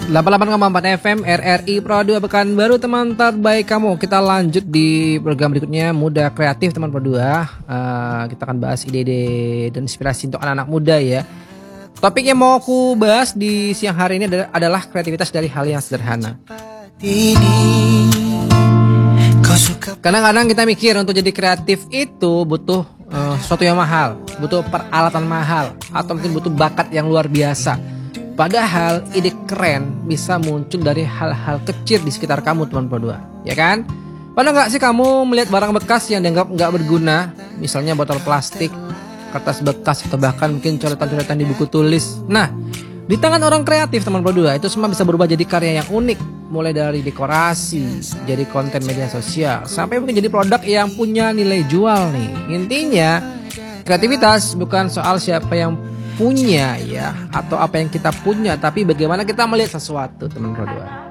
88,4 FM RRI Pro 2 Pekanbaru, teman terbaik kamu. Kita lanjut di program berikutnya, Muda Kreatif teman Pro 2. Kita akan bahas ide-ide dan inspirasi untuk anak-anak muda ya. Topik yang mau aku bahas di siang hari ini adalah kreativitas dari hal yang sederhana. Kadang-kadang kita mikir untuk jadi kreatif itu butuh sesuatu yang mahal, butuh peralatan mahal, atau mungkin butuh bakat yang luar biasa. Padahal ide keren bisa muncul dari hal-hal kecil di sekitar kamu teman Pro 2, ya kan? Pernah gak sih kamu melihat barang bekas yang dianggap gak berguna? Misalnya botol plastik, kertas bekas, atau bahkan mungkin coretan-coretan di buku tulis. Nah, di tangan orang kreatif teman Pro 2 itu semua bisa berubah jadi karya yang unik. Mulai dari dekorasi, jadi konten media sosial, sampai mungkin jadi produk yang punya nilai jual nih. Intinya, kreativitas bukan soal siapa yang punya ya, atau apa yang kita punya, tapi bagaimana kita melihat sesuatu teman Pro 2.